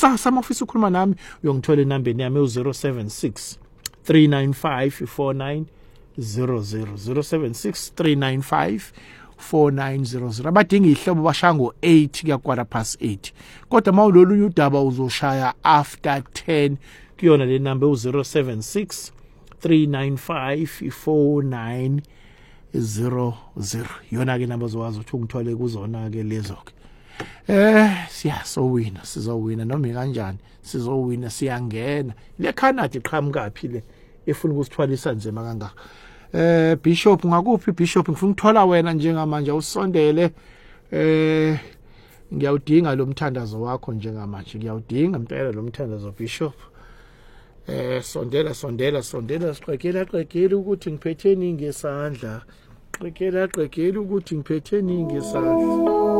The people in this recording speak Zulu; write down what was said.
kusasa mawufisa ukukhuluma nami uyongithola inambeni yami u076 395 4900 076 395 4900. Abadinga ihlobo bashaya ngo-8 kuya quarter past 8. Kodwa mawulolunye udaba uzoshaya after 10 kuyona le number u076 395 4900. Yona ke number zokwazi ukuthi ungithole kuzona ke lezo ke. Siyasowina, sizowina noma kanjani, sizowina, siyangena. Le Canada iqhamukapi le efuna ukusithwalisa nzima kangaka. Bishop ngakuphi Bishop, ngifuna ukuthola wena njengamanje usondele. Ngiyawudinga lo mthandazo wakho njengamanje, ngiyawudinga impela lo mthandazo Bishop. Sondela siqekela ukuthi ngiphethe ningi ngesandla, qekela ukuthi ngiphethe ningi ngesandla.